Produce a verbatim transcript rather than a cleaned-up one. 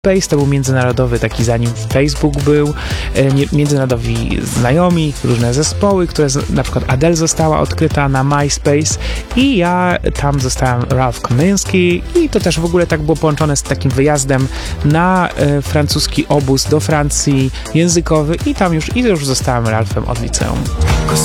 MySpace to był międzynarodowy taki, zanim Facebook był, międzynarodowi znajomi, różne zespoły, które na przykład Adele została odkryta na MySpace i ja tam zostałem Ralph Kamiński i to też w ogóle tak było połączone z takim wyjazdem na e, francuski obóz do Francji językowy i tam już, i już zostałem Ralphem od liceum.